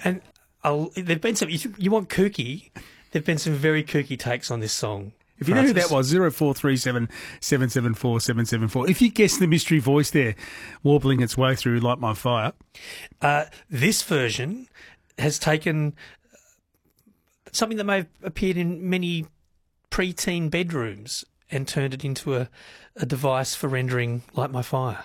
And there've been some. You want kooky? There've been some very kooky takes on this song. If you know who that was, 0437 774 774. If you guess the mystery voice there, warbling its way through Light My Fire. This version has taken something that may have appeared in many pre-teen bedrooms and turned it into a device for rendering Light My Fire.